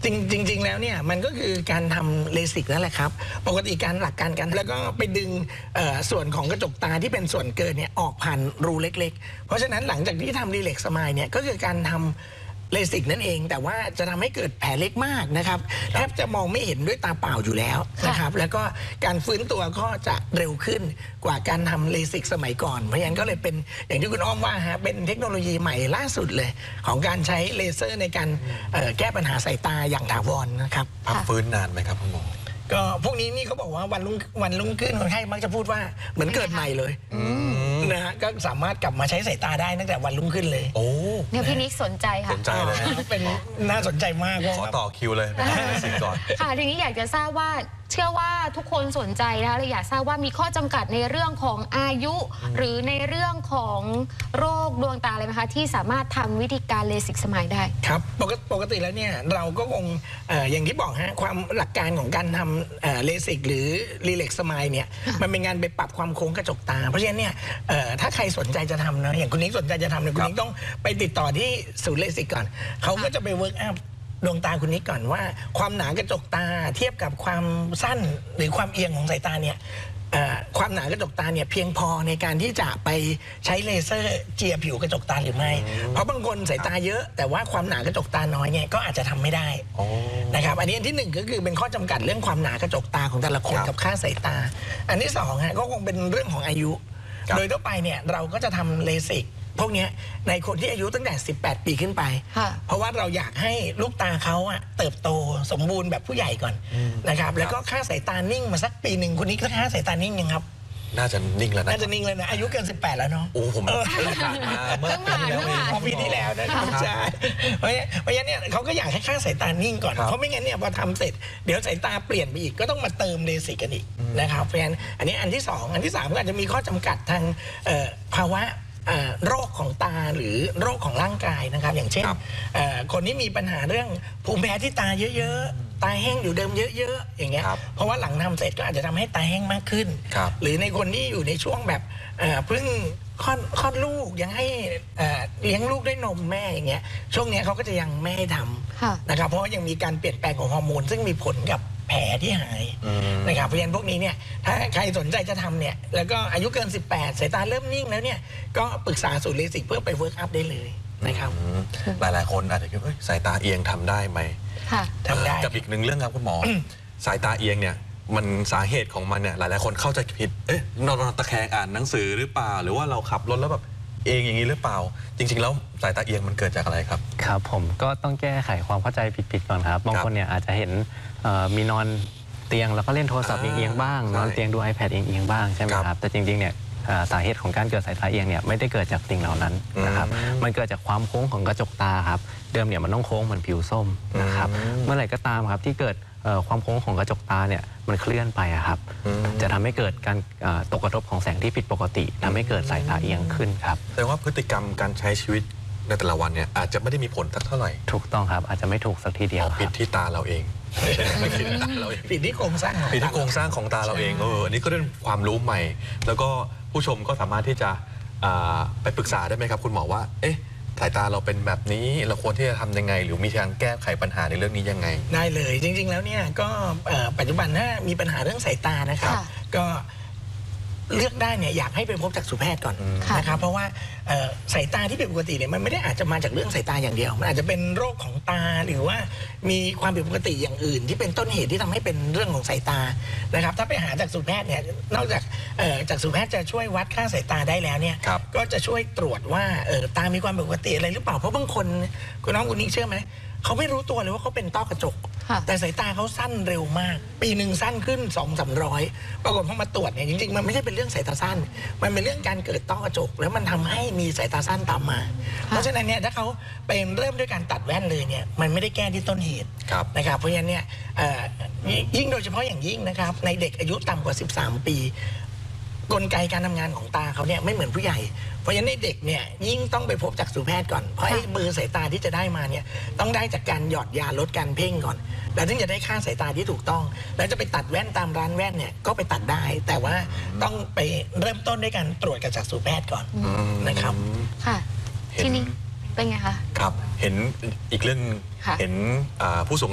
จริงแล้วเนี่ยมันก็คือการทำเลสิกนั่นแหละครับปกติการหลักการกันแล้วก็ไปดึงส่วนของกระจกตาที่เป็นส่วนเกินเนี่ยออกผ่านรูเล็กๆเพราะฉะนั้นหลังจากที่ทำรีเล็กซ์สมายเนี่ยก็คือการทำเลสิกนั่นเองแต่ว่าจะทำให้เกิดแผลเล็กมากนะครับแทบจะมองไม่เห็นด้วยตาเปล่าอยู่แล้วนะครับแล้วก็การฟื้นตัวก็จะเร็วขึ้นกว่าการทำเลสิกสมัยก่อนเพราะฉะนั้นก็เลยเป็นอย่างที่คุณอ้อมว่าฮะเป็นเทคโนโลยีใหม่ล่าสุดเลยของการใช้เลเซอร์ในการแก้ปัญหาสายตาอย่างถาวรนะครับพักฟื้นนานไหมครับคุณหมอก็พวกนี้นี่เขาบอกว่าวันรุ่งขึ้นคนไข้มักจะพูดว่าเหมือนเกิดใหม่เลยนะฮะก็สามารถกลับมาใช้สายตาได้ตั้งแต่วันรุ่งขึ้นเลยโอ้เนี่ยพี่นิกสนใจค่ะสนใจเลยเป็นน่าสนใจมากขอต่อคิวเลยสิ่งก่อนค่ะทีนี้อยากจะทราบว่าเชื่อว่าทุกคนสนใจนะคะเลยอยากทราบว่ามีข้อจำกัดในเรื่องของอายุหรือในเรื่องของโรคดวงตาอะไรไหมคะที่สามารถทำวิธีการเลสิกสมายได้ครับปกติแล้วเนี่ยเราก็คงอย่างที่บอกฮะความหลักการของการทำเลสิกหรือรีเล็กซ์สมายเนี่ยมันเป็นงานไปปรับความโค้งกระจกตาเพราะฉะนั้นเนี่ยถ้าใครสนใจจะทำนะอย่างคุณนิกสนใจจะทำเนี่ยคุณนิกต้องไปติดต่อที่ศูนย์เลสิกก่อนเขาก็จะไปเวิร์กอัพดวงตาคุณนิกก่อนว่าความหนากระจกตาเทียบกับความสั้นหรือความเอียงของสายตาเนี่ยความหนากระจกตาเนี่ยเพียงพอในการที่จะไปใช้เลเซอร์เจียผิวกระจกตาหรือไม่เพราะบางคนสายตาเยอะแต่ว่าความหนากระจกตาน้อยเนี่ยก็อาจจะทำไม่ได้นะครับอันนี้อันที่หนึ่งก็คือเป็นข้อจำกัดเรื่องความหนากระจกตาของแต่ละคนกับค่าสายตาอันที่สองฮะก็คงเป็นเรื่องของอายุโดยทั่วไปเนี่ยเราก็จะทำเลสิกพวกนี้ในคนที่อายุตั้งแต่18 ปีขึ้นไปเพราะว่าเราอยากให้ลูกตาเขาเติบโตสมบูรณ์แบบผู้ใหญ่ก่อนนะครับแล้วก็ค่าสายตานิ่งมาสักปีหนึ่งคนนี้ก็ค่าสายตานิ่งยังครับน่าจะนิ่งแล้วนะน่าจะนิ่งเลยนะอายุเกิน18แล้วเนาะโอ้ผมผ่านมาเมื่อปีที่แล้วปีที่แล้วนะครับใช่เพราะงั้นเนี่ยเขาก็อยากให้ค่าสายตานิ่งก่อนเพราะไม่งั้นเนี่ยพอทำเสร็จเดี๋ยวสายตาเปลี่ยนไปอีกก็ต้องมาเติมเลสิกกันอีกนะครับเพราะงั้นอันนี้อันที่2อันที่3ก็อาจจะมีข้อจำกัดทางภาวะโรคของตาหรือโรคของร่างกายนะครับอย่างเช่นคนที่มีปัญหาเรื่องภูมิแพ้ที่ตาเยอะๆตาแห้งอยู่เดิมเยอะๆอย่างเงี้ยเพราะว่าหลังทำเสร็จก็อาจจะทำให้ตาแห้งมากขึ้นหรือในคนที่อยู่ในช่วงแบบเพิ่งคลอดลูกยังให้เลี้ยงลูกด้วยนมแม่อย่างเงี้ยช่วงนี้เขาก็จะยังไม่ให้ทำนะครับเพราะว่ายังมีการเปลี่ยนแปลงของฮอร์โมนซึ่งมีผลกับแผลที่หายนะครับเพราะฉะนั้นพวกนี้เนี่ยถ้าใครสนใจจะทำเนี่ยแล้วก็อายุเกิน18สายตาเริ่มนิ่งแล้วเนี่ยก็ปรึกษาศูนย์เลสิกเพื่อไปเวิร์กอัพได้เลยนะครับหลายๆคนอาจจะคิดว่าสายตาเอียงทำได้ไหมทำได้กับอีกหนึ่งเรื่องครับคุณหมอ สายตาเอียงเนี่ยมันสาเหตุของมันเนี่ยหลายๆคนเข้าใจผิดนอนตะแคงอ่านหนังสือหรือเปล่าหรือว่าเราขับรถแล้วแบบเองอย่างนี้หรือเปล่าจริงๆแล้วสายตาเอียงมันเกิดจากอะไรครับครับผมก็ต้องแก้ไขความเข้าใจผิดๆก่อนครับบางคนเนี่ยอาจจะเห็นมีนอนเตียงแล้วก็เล่นโทรศัพท์เอียงๆบ้างนอนเตียงดู iPad เอียงๆบ้างใช่ไหมครับแต่จริงๆเนี่ยสาเหตุของการเกิดสายตาเอียงเนี่ยไม่ได้เกิดจากสิ่งเหล่านั้นนะครับมันเกิดจากความโค้งของกระจกตาครับเดิมเนี่ยมันต้องโค้งเหมือนผิวส้มนะครับเมื่อไหร่ก็ตามครับที่เกิดความโค้งของกระจกตาเนี่ยมันเคลื่อนไปครับจะทำให้เกิดการตกกระทบของแสงที่ผิดปกติทำให้เกิดสายตาเอียงขึ้นครับแสดงว่าพฤติกรรมการใช้ชีวิตในแต่ละวันเนี่ยอาจจะไม่ได้มีผลสักเท่าไหร่ถูกต้องครับอาจจะไม่ถูกสักทีเดียวผิดที่ตาเราเองผิดที่โครงสร้างผิดที่โครงสร้างของตาเราเองอันนี้ก็เป็นความรู้ใหม่แล้วก็ผู้ชมก็สามารถที่จะไปปรึกษาได้ไหมครับคุณหมอว่าสายตาเราเป็นแบบนี้เราควรที่จะทำยังไงหรือมีทางแก้ไขปัญหาในเรื่องนี้ยังไงได้เลยจริงๆแล้วเนี่ยก็ปัจจุบันถ้ามีปัญหาเรื่องสายตานะครับก็เลือกได้เนี่ยอยากให้ไปพบจักษุแพทย์ก่อนนะครับเพราะว่าสายตาที่ผิดปกติเนี่ยมันไม่ได้อาจจะมาจากเรื่องสายตาอย่างเดียวมันอาจจะเป็นโรคของตาหรือว่ามีความผิดปกติอย่างอื่นที่เป็นต้นเหตุที่ทำให้เป็นเรื่องของสายตานะครับถ้าไปหาจักษุแพทย์เนี่ยนอกจากจักษุแพทย์จะช่วยวัดค่าสายตาได้แล้วเนี่ยก็จะช่วยตรวจว่าตามีความผิดปกติอะไรหรือเปล่าเพราะบางคนคุณน้องคุณนิกเชื่อไหมเขาไม่รู้ตัวเลยว่าเขาเป็นต้อกระจกแต่สายตาเขาสั้นเร็วมากปีหนึ่งสั้นขึ้น200-300ปรากฏพอมาตรวจเนี่ยจริงๆมันไม่ใช่เป็นเรื่องสายตาสั้นมันเป็นเรื่องการเกิดต้อกระจกแล้วมันทำให้มีสายตาสั้นตามมาเพราะฉะนั้นเนี่ยถ้าเขาเป็นเริ่มด้วยการตัดแว่นเลยเนี่ยมันไม่ได้แก้ที่ต้นเหตุนะครับเพราะฉะนั้นเนี่ยยิ่งโดยเฉพาะอย่างยิ่งนะครับในเด็กอายุต่ำกว่า13 ปีกลไกการทำงานของตาเขาเนี่ยไม่เหมือนผู้ใหญ่เพราะฉะนั้นในเด็กเนี่ยยิ่งต้องไปพบจักษุแพทย์ก่อนเพราะไอ้เบอร์สายตาที่จะได้มาเนี่ยต้องได้จากการหยอดยาลดการเพ่งก่อนแล้วถึงจะได้ค่าสายตาที่ถูกต้องแล้วจะไปตัดแว่นตามร้านแว่นเนี่ยก็ไปตัดได้แต่ว่าต้องไปเริ่มต้นด้วยการตรวจกับจักษุแพทย์ก่อนนะครับค่ะทีนี้เป็นไงคะครับเห็นอีกเรื่องเห็นผู้สูง